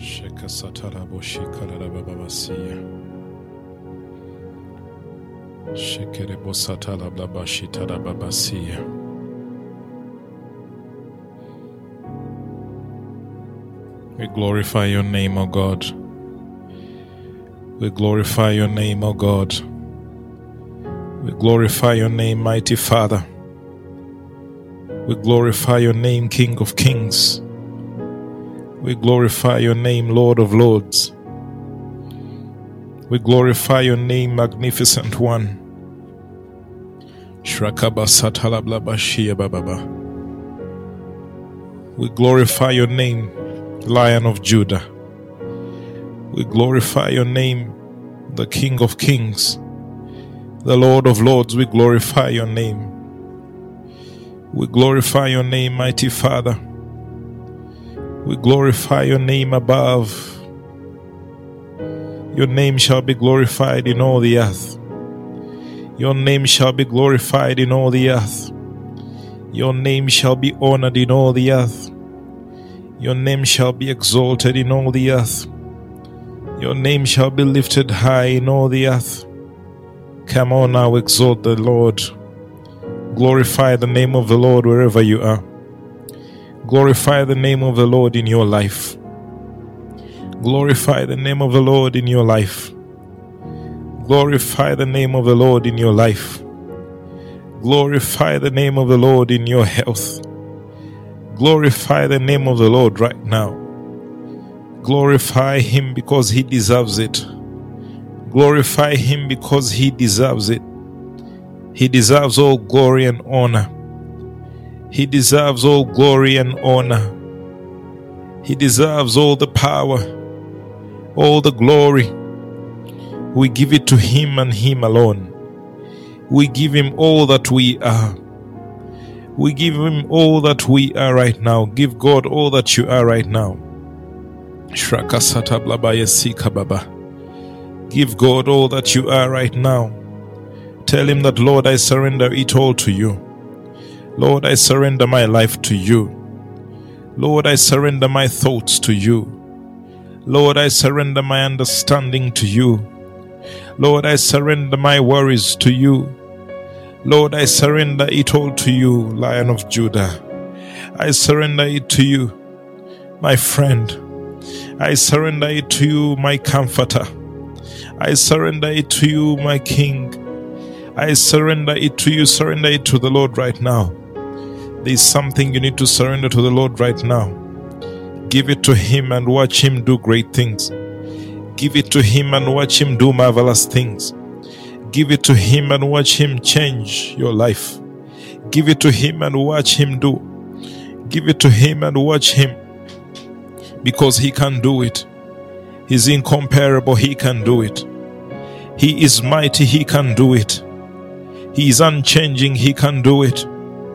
Sheka satara boshi karara bababasiya. Shekere bosatala blabashi tara babasiya. We glorify your name, O God. We glorify your name, O God. We glorify your name, mighty Father. We glorify your name, King of Kings. We glorify your name, Lord of Lords. We glorify your name, Magnificent One. Shrakaba satala blabashia bababa. We glorify your name, Lion of Judah. We glorify your name, the King of Kings, the Lord of Lords. We glorify your name. We glorify your name, mighty Father. We glorify your name above. Your name shall be glorified in all the earth. Your name shall be glorified in all the earth. Your name shall be honored in all the earth. Your name shall be exalted in all the earth. Your name shall be lifted high in all the earth. Come on now, exalt the Lord. Glorify the name of the Lord wherever you are. Glorify the name of the Lord in your life. Glorify the name of the Lord in your life. Glorify the name of the Lord in your life. Glorify the name of the Lord in your health. Glorify the name of the Lord right now. Glorify Him because He deserves it. Glorify Him because He deserves it. He deserves all glory and honor. He deserves all glory and honor. He deserves all the power, all the glory. We give it to Him and Him alone. We give Him all that we are. We give Him all that we are right now. Give God all that you are right now. Shrakasata blabaya sika baba. Give God all that you are right now. Tell Him that, Lord, I surrender it all to you. Lord, I surrender my life to you. Lord, I surrender my thoughts to you. Lord, I surrender my understanding to you. Lord, I surrender my worries to you. Lord, I surrender it all to you, Lion of Judah. I surrender it to you, my friend. I surrender it to you, my comforter. I surrender it to you, my King. I surrender it to you. Surrender it to the Lord right now. There is something you need to surrender to the Lord right now. Give it to Him and watch Him do great things. Give it to Him and watch Him do marvelous things. Give it to Him and watch Him change your life. Give it to Him and watch Him do. Give it to Him and watch Him, because He can do it. He's incomparable. He can do it. He is mighty. He can do it. He is unchanging. He can do it.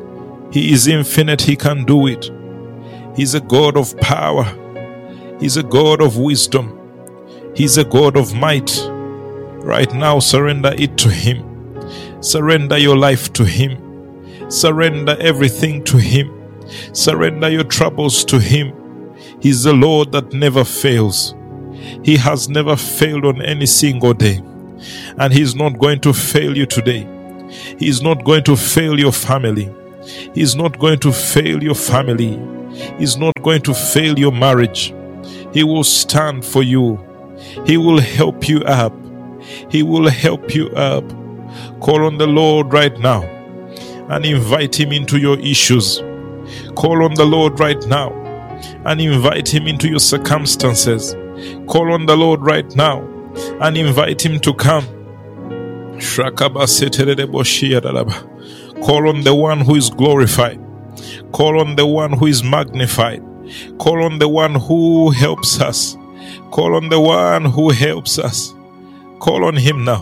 He is infinite. He can do it. He's a God of power. He's a God of wisdom. He's a God of might. Right now, surrender it to Him. Surrender your life to Him. Surrender everything to Him. Surrender your troubles to Him. He's the Lord that never fails. He has never failed on any single day. And He's not going to fail you today. He's not going to fail your family. He's not going to fail your family. He's not going to fail your marriage. He will stand for you. He will help you up. He will help you up. Call on the Lord right now and invite Him into your issues. Call on the Lord right now and invite Him into your circumstances. Call on the Lord right now and invite Him to come. Call on the one who is glorified. Call on the one who is magnified. Call on the one who helps us. Call on the one who helps us. Call on Him now.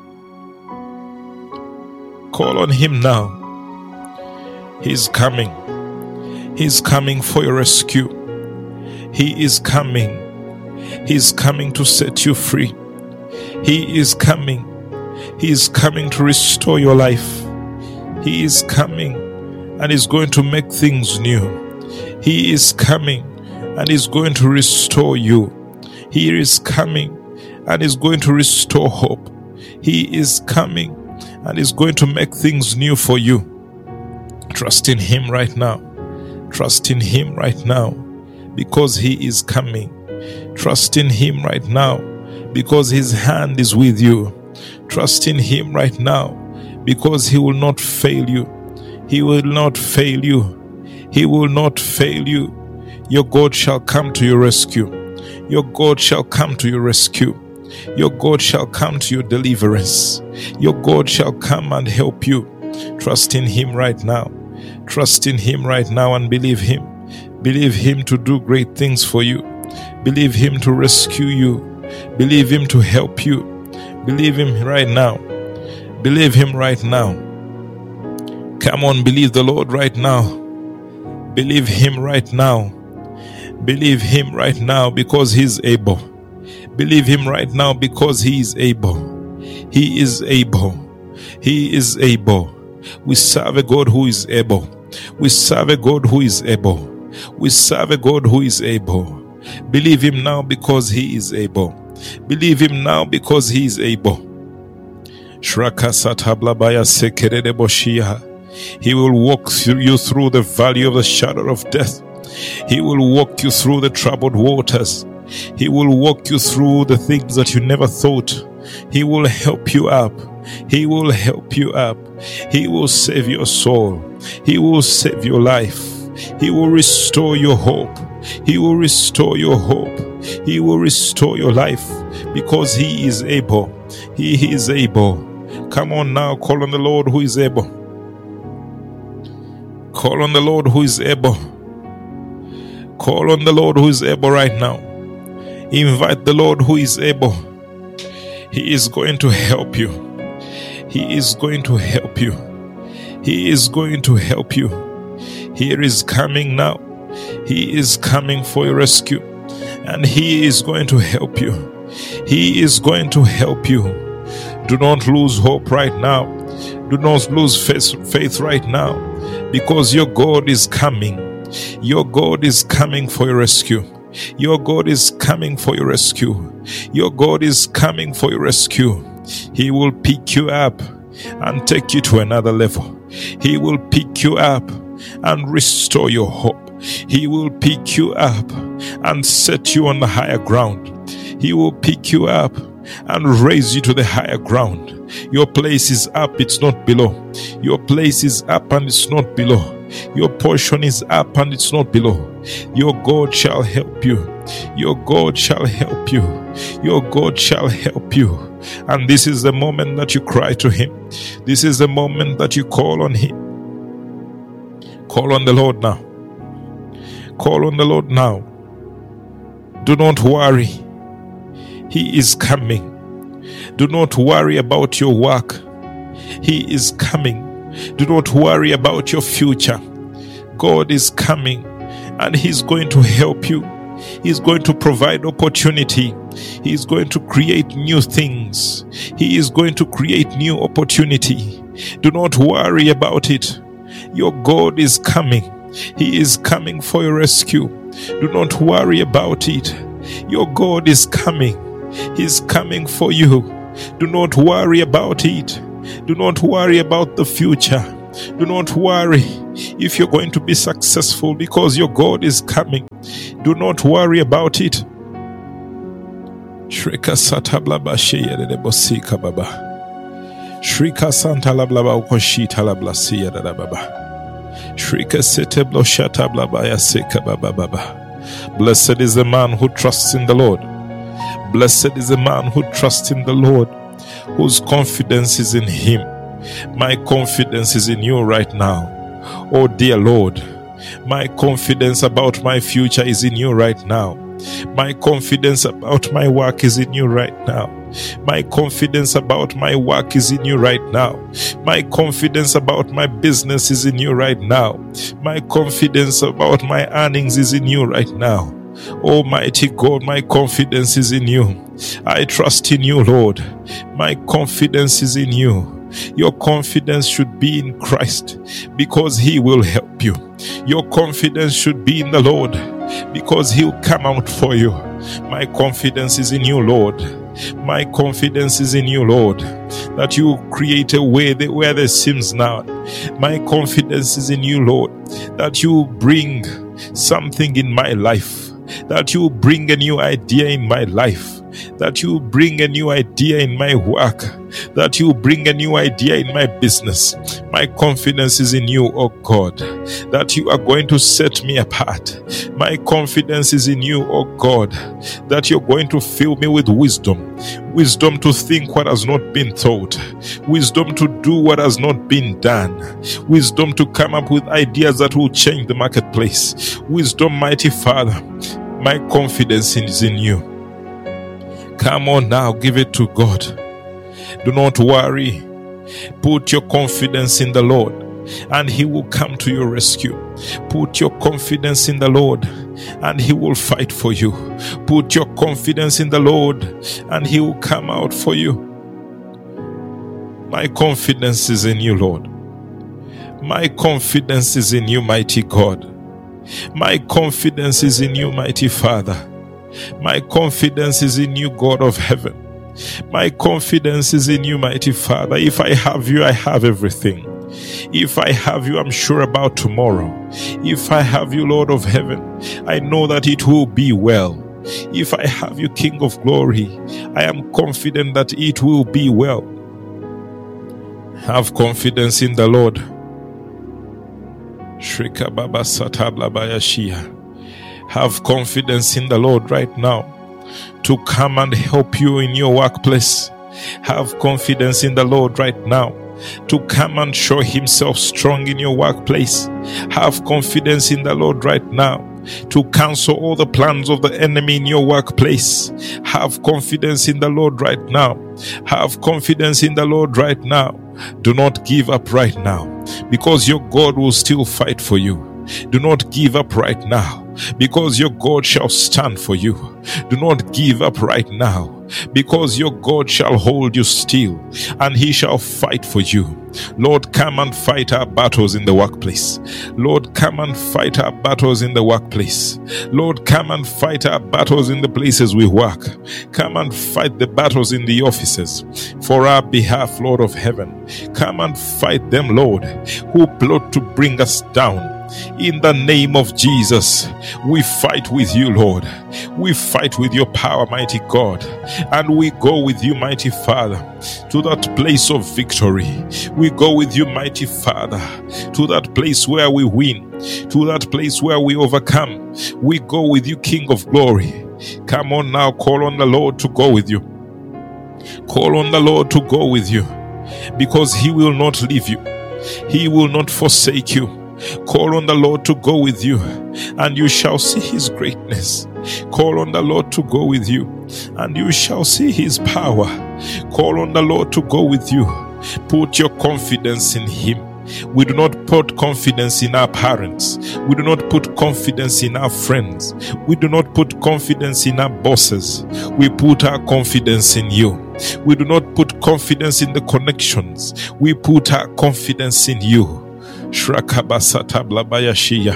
Call on Him now. He's coming. He's coming for your rescue. He is coming. He's coming to set you free. He is coming. He is coming to restore your life. He is coming and is going to make things new. He is coming and is going to restore you. He is coming and is going to restore hope. He is coming and is going to make things new for you. Trust in Him right now. Trust in Him right now because He is coming. Trust in Him right now because His hand is with you. Trust in Him right now because He will not fail you. He will not fail you. He will not fail you. Your God shall come to your rescue. Your God shall come to your rescue. Your God shall come to your deliverance. Your God shall come and help you. Trust in Him right now. Trust in Him right now and believe Him. Believe Him to do great things for you. Believe Him to rescue you. Believe Him to help you. Believe Him right now. Believe Him right now. Come on, believe the Lord right now. Believe Him right now. Believe Him right now because He's able. Believe Him right now because He is able. He is able. He is able. We serve a God who is able. We serve a God who is able. We serve a God who is able. Believe Him now because He is able. Believe Him now because He is able. He will walk you through the valley of the shadow of death. He will walk you through the troubled waters. He will walk you through the things that you never thought. He will help you up. He will help you up. He will save your soul. He will save your life. He will restore your hope. He will restore your hope. He will restore your life because He is able. He is able. Come on now, call on the Lord who is able. Call on the Lord who is able. Call on the Lord who is able right now. Invite the Lord who is able. He is going to help you. He is going to help you. He is going to help you. He is coming now. He is coming for your rescue. And He is going to help you. He is going to help you. Do not lose hope right now. Do not lose faith right now. Because your God is coming. Your God is coming for your rescue. Your God is coming for your rescue. Your God is coming for your rescue. He will pick you up and take you to another level. He will pick you up and restore your hope. He will pick you up and set you on the higher ground. He will pick you up and raise you to the higher ground. Your place is up, it's not below. Your place is up and it's not below. Your portion is up and it's not below. Your God shall help you. Your God shall help you. Your God shall help you. And this is the moment that you cry to Him. This is the moment that you call on Him. Call on the Lord now. Call on the Lord now. Do not worry. He is coming. Do not worry about your work. He is coming. Do not worry about your future. God is coming and He's going to help you. He's going to provide opportunity. He's going to create new things. He is going to create new opportunity. Do not worry about it. Your God is coming. He is coming for your rescue. Do not worry about it. Your God is coming. He's coming for you. Do not worry about it. Do not worry about the future. Do not worry if you're going to be successful because your God is coming. Do not worry about it. Shrika sata blaba sheya de bosika baba. Shrika santa lablaba ukoshita lablasiya da baba. Shrika sete bloshata blaba ya seka baba baba. Blessed is the man who trusts in the Lord. Blessed is the man who trusts in the Lord, whose confidence is in Him. My confidence is in you right now. Oh dear Lord, my confidence about my future is in you right now. My confidence about my work is in you right now. My confidence about my work is in you right now. My confidence about my business is in you right now. My confidence about my earnings is in you right now. Almighty God, my confidence is in you. I trust in you, Lord. My confidence is in you. Your confidence should be in Christ because He will help you. Your confidence should be in the Lord because he'll come out for you. My confidence is in you, Lord. My confidence is in you, Lord, that you create a way where there seems none. My confidence is in you, Lord, that you bring something in my life, that you bring a new idea in my life, that you bring a new idea in my work, that you bring a new idea in my business. My confidence is in you, oh God, that you are going to set me apart. My confidence is in you, oh God, that you're going to fill me with wisdom. Wisdom to think what has not been thought. Wisdom to do what has not been done. Wisdom to come up with ideas that will change the marketplace. Wisdom, mighty Father, my confidence is in you. Come on now, give it to God. Do not worry. Put your confidence in the Lord, and he will come to your rescue. Put your confidence in the Lord, and he will fight for you. Put your confidence in the Lord, and he will come out for you. My confidence is in you, Lord. My confidence is in you, mighty God. My confidence is in you, mighty Father. My confidence is in you, God of heaven. My confidence is in you, mighty Father. If I have you, I have everything. If I have you, I'm sure about tomorrow. If I have you, Lord of heaven, I know that it will be well. If I have you, King of glory, I am confident that it will be well. Have confidence in the Lord. Shrika Baba Satabla Bayashia. Have confidence in the Lord right now to come and help you in your workplace. Have confidence in the Lord right now to come and show himself strong in your workplace. Have confidence in the Lord right now to cancel all the plans of the enemy in your workplace. Have confidence in the Lord right now. Have confidence in the Lord right now. Do not give up right now, because your God will still fight for you. Do not give up right now, because your God shall stand for you. Do not give up right now, because your God shall hold you still, and he shall fight for you. Lord, come and fight our battles in the workplace. Lord, come and fight our battles in the workplace. Lord, come and fight our battles in the places we work. Come and fight the battles in the offices for our behalf, Lord of heaven. Come and fight them, Lord, who plot to bring us down. In the name of Jesus, we fight with you, Lord. We fight with your power, mighty God. And we go with you, mighty Father, to that place of victory. We go with you, mighty Father, to that place where we win, to that place where we overcome. We go with you, King of glory. Come on now, call on the Lord to go with you. Call on the Lord to go with you, because he will not leave you. He will not forsake you. Call on the Lord to go with you, and you shall see his greatness. Call on the Lord to go with you, and you shall see his power. Call on the Lord to go with you. Put your confidence in him. We do not put confidence in our parents. We do not put confidence in our friends. We do not put confidence in our bosses. We put our confidence in you. We do not put confidence in the connections. We put our confidence in you. Shrakabasata blabayashia.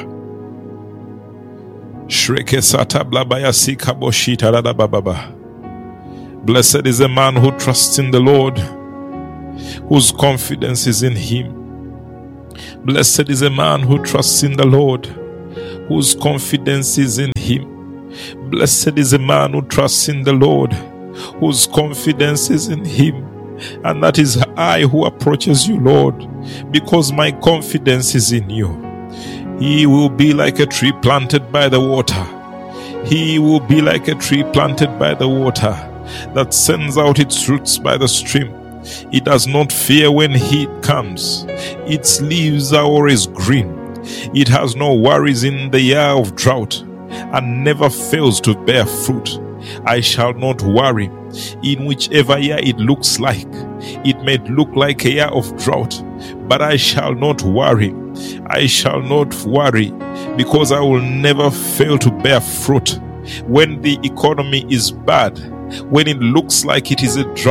Shrekesata blabayasika boshita radababa. Blessed is the man who trusts in the Lord, whose confidence is in him. Blessed is a man who trusts in the Lord, whose confidence is in him. Blessed is a man who trusts in the Lord, whose confidence is in him. And that is I who approaches you, Lord, because my confidence is in you. He will be like a tree planted by the water. He will be like a tree planted by the water that sends out its roots by the stream. It does not fear when heat comes. Its leaves are always green. It has no worries in the year of drought, and never fails to bear fruit. I shall not worry in whichever year it looks like. It may look like a year of drought, but I shall not worry. I shall not worry, because I will never fail to bear fruit. When the economy is bad, when it looks like it is a drought,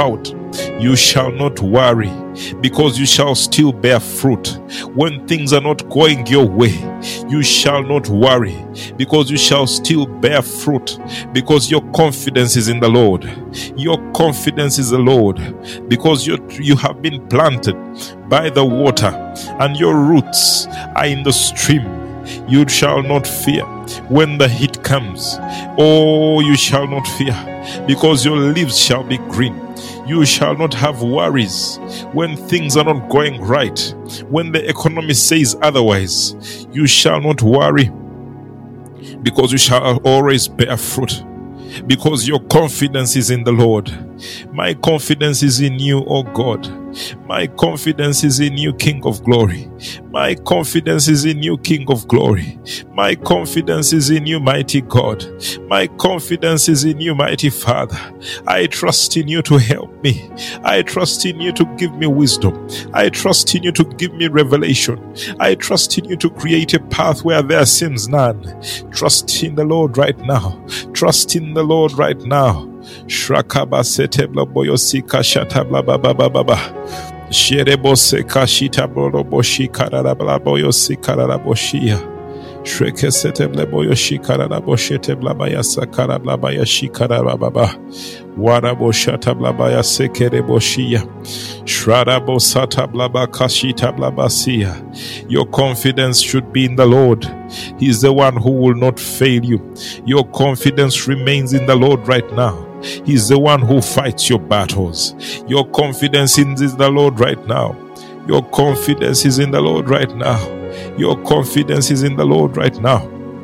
You shall not worry, because you shall still bear fruit. When things are not going your way, you shall not worry, because you shall still bear fruit, because your confidence is in the Lord. Your confidence is the Lord, because you have been planted by the water, and your roots are in the stream. You shall not fear when the heat comes. Oh, you shall not fear, because your leaves shall be green. You shall not have worries when things are not going right. When the economy says otherwise, you shall not worry, because you shall always bear fruit, because your confidence is in the Lord. My confidence is in you, O God. My confidence is in you, King of glory. My confidence is in you, King of glory. My confidence is in you, mighty God. My confidence is in you, mighty Father. I trust in you to help me. I trust in you to give me wisdom. I trust in you to give me revelation. I trust in you to create a path where there seems none. Trust in the Lord right now. Trust in the Lord right now. Shrakaba setebla boyosika shatabla baba baba. Sherebo seka shitablo boshi karabla boyosika raboshia. Shreke setebla boyoshi karaboshetebla bayasa karabla bayashi karababa. Warabo shatabla bayase kereboshia. Shradabo satabla bakashita blabasia. Your confidence should be in the Lord. He is the one who will not fail you. Your confidence remains in the Lord right now. He is the one who fights your battles. Your confidence is the Lord right now. Your confidence is in the Lord right now. Your confidence is in the Lord right now.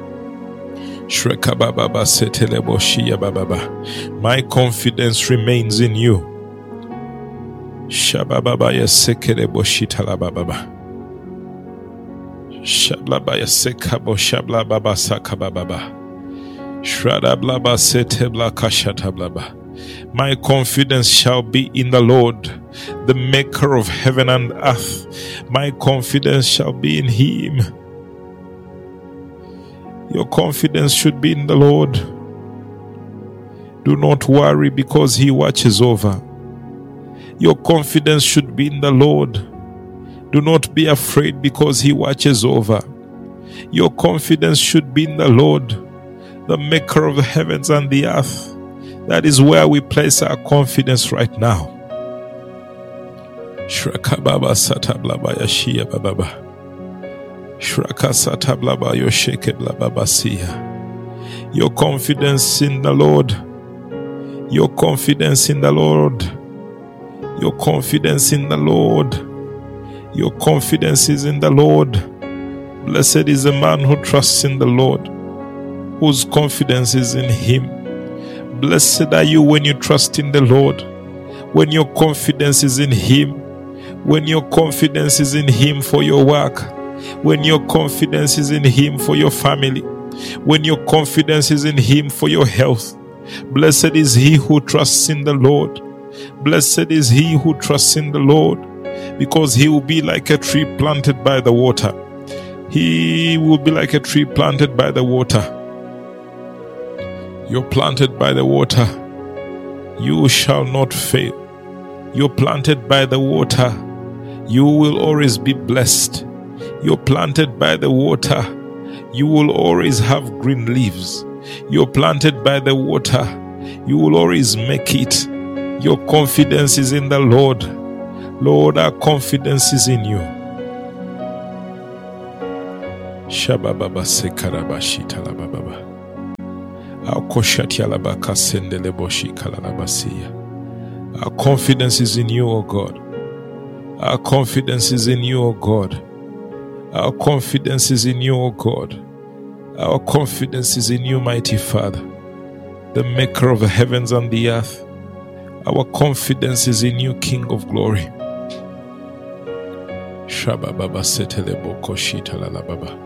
My confidence remains in you. Shababaya sekerebo shitalababa. Shablabaya sekabo shablababa sakababa. Shradabla setebla kashatablaba. My confidence shall be in the Lord, the maker of heaven and earth. My confidence shall be in him. Your confidence should be in the Lord. Do not worry, because he watches over. Your confidence should be in the Lord. Do not be afraid, because he watches over. Your confidence should be in the Lord, the maker of the heavens and the earth. That is where we place our confidence right now. Shrakababa satablaba yashia bababa. Shraka satablaba yosheke blababa siya. Your confidence in the Lord. Your confidence in the Lord. Your confidence in the Lord. Your confidence is in the Lord. Blessed is the man who trusts in the Lord, whose confidence is in him. Blessed are you when you trust in the Lord, when your confidence is in him, when your confidence is in him for your work, when your confidence is in him for your family, when your confidence is in him for your health. Blessed is he who trusts in the Lord. Blessed is he who trusts in the Lord, because he will be like a tree planted by the water. He will be like a tree planted by the water. You're planted by the water. You shall not fail. You're planted by the water. You will always be blessed. You're planted by the water. You will always have green leaves. You're planted by the water. You will always make it. Your confidence is in the Lord. Lord, our confidence is in you. Shabababa sekarabashita labababa. Our confidence is in you, O God. Our confidence is in you, O God. Our confidence is in you, O God. Our confidence is in you, mighty Father, the maker of the heavens and the earth. Our confidence is in you, King of glory. Shabababa setelebo koshita lalababa.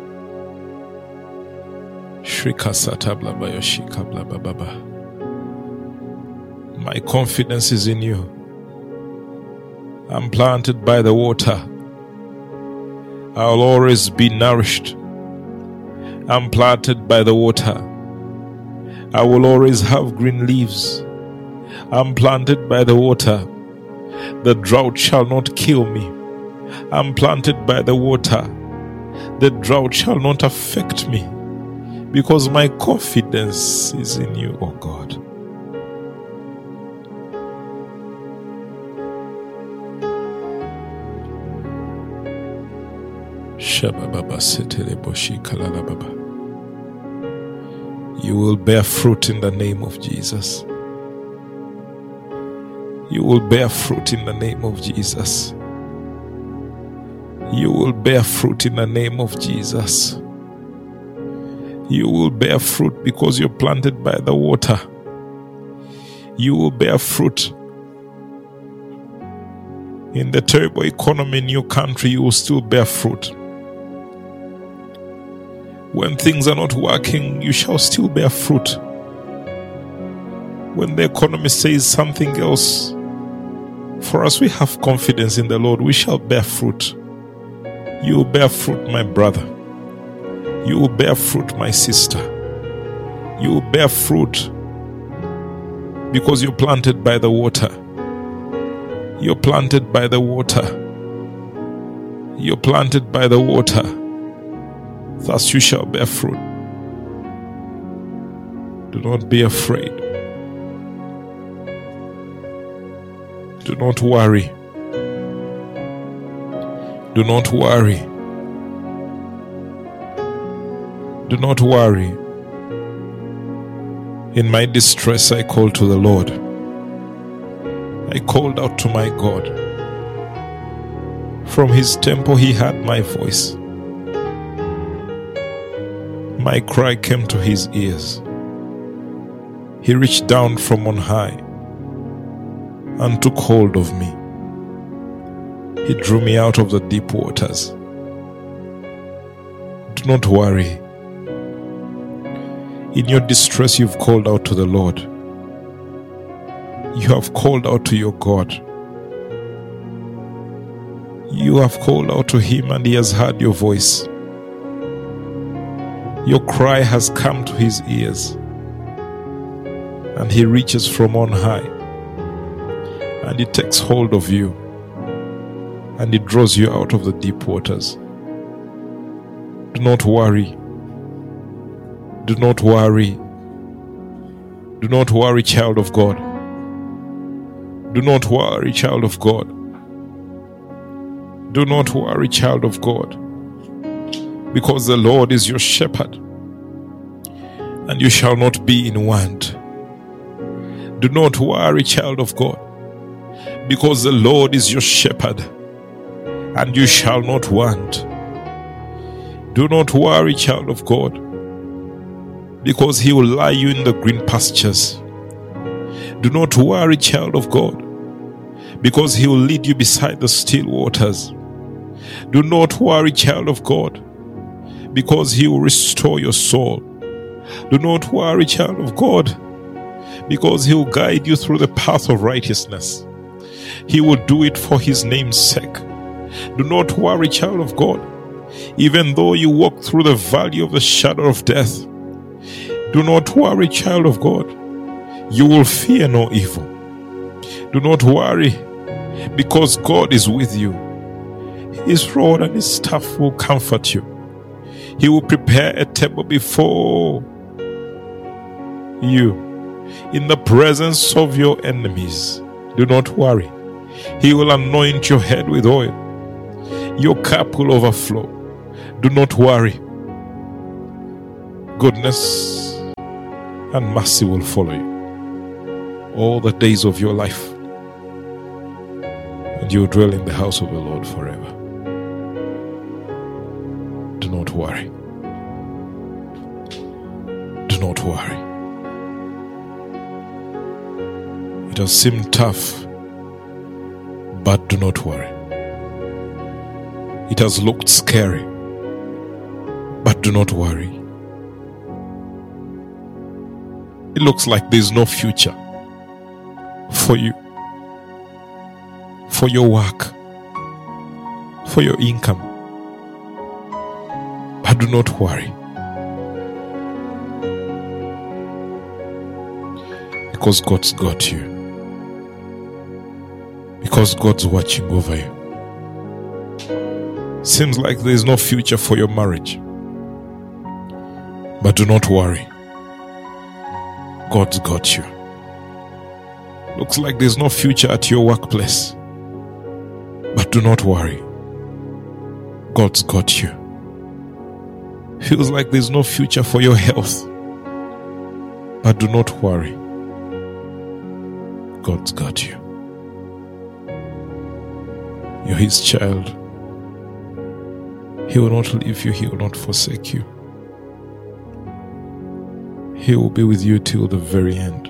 My confidence is in you. I'm planted by the water. I'll always be nourished. I'm planted by the water. I will always have green leaves. I'm planted by the water. The drought shall not kill me. I'm planted by the water. The drought shall not affect me, because my confidence is in you, O God. You will bear fruit in the name of Jesus. You will bear fruit in the name of Jesus. You will bear fruit in the name of Jesus. You will bear fruit because you're planted by the water. You will bear fruit. In the terrible economy in your country, you will still bear fruit. When things are not working, you shall still bear fruit. When the economy says something else, for us we have confidence in the Lord, we shall bear fruit. You will bear fruit, my brother. You will bear fruit, my sister. You will bear fruit because you're planted by the water. You're planted by the water. You're planted by the water. Thus you shall bear fruit. Do not be afraid. Do not worry. Do not worry. Do not worry. In my distress I called to the Lord. I called out to my God. From his temple he heard my voice. My cry came to his ears. He reached down from on high and took hold of me. He drew me out of the deep waters. Do not worry. In your distress, you've called out to the Lord. You have called out to your God. You have called out to him and he has heard your voice. Your cry has come to his ears, and he reaches from on high, and he takes hold of you, and he draws you out of the deep waters. Do not worry. Do not worry. Do not worry, child of God. Do not worry, child of God. Do not worry, child of God. Because the Lord is your shepherd, and you shall not be in want. Do not worry, child of God, because the Lord is your shepherd, and you shall not want. Do not worry, child of God, because he will lie you in the green pastures. Do not worry, child of God, because he will lead you beside the still waters. Do not worry, child of God, because he will restore your soul. Do not worry, child of God, because he will guide you through the path of righteousness. He will do it for his name's sake. Do not worry, child of God, even though you walk through the valley of the shadow of death. Do not worry, child of God, you will fear no evil. Do not worry, because God is with you. His rod and his staff will comfort you. He will prepare a table before you in the presence of your enemies. Do not worry. He will anoint your head with oil. Your cup will overflow. Do not worry. Goodness and mercy will follow you all the days of your life, and you will dwell in the house of the Lord forever. Do not worry. Do not worry. It has seemed tough, but do not worry. It has looked scary, but do not worry. It looks like there's no future for you, for your work, for your income. But do not worry, because God's got you. because God's watching over you. Seems like there is no future for your marriage, but do not worry. God's got you. Looks like there's no future at your workplace, but do not worry. God's got you. Feels like there's no future for your health, but do not worry. God's got you. You're His child. He will not leave you. He will not forsake you. He will be with you till the very end.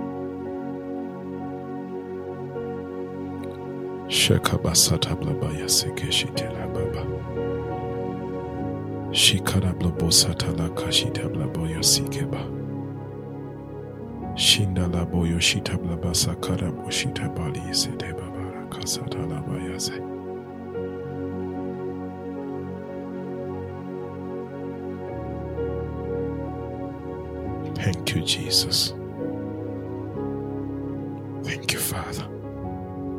Shekabasata blabaya sekeshitela baba. Shikara blabosata la kashita blaboyo sikeba. Shinda laboyo shita blabasa karabo shita bali sete babara kasata labayase. Thank you, Jesus. Thank you, Father.